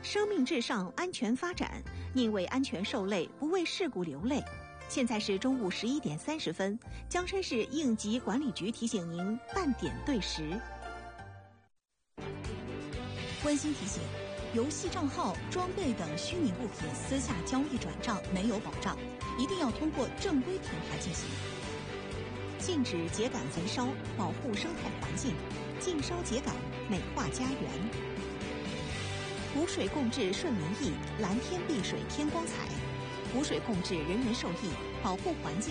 生命至上，安全发展，宁为安全受累，不为事故流泪。现在是中午11点30分，江山市应急管理局提醒您半点对时。温馨提醒：游戏账号、装备等虚拟物品私下交易转账没有保障，一定要通过正规平台进行。禁止秸秆焚烧，保护生态环境；禁烧秸秆，美化家园。湖水共治顺民意，蓝天碧水添光彩。湖水共治人人受益，保护环境